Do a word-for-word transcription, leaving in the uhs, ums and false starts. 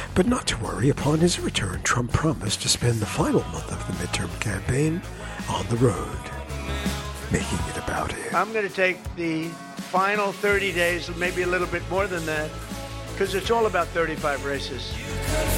But not to worry, upon his return, Trump promised to spend the final month of the midterm campaign on the road, making it about him. I'm going to take the final thirty days, maybe a little bit more than that, because it's all about thirty-five races.